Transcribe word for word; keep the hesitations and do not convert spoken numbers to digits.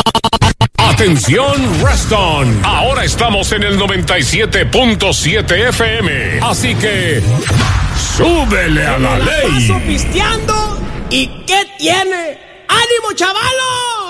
Atención, Reston. Ahora estamos en el noventa y siete punto siete F M. Así que súbele a la ley. Paso pisteando. ¿Y qué tiene? ¡Ánimo, chavalos!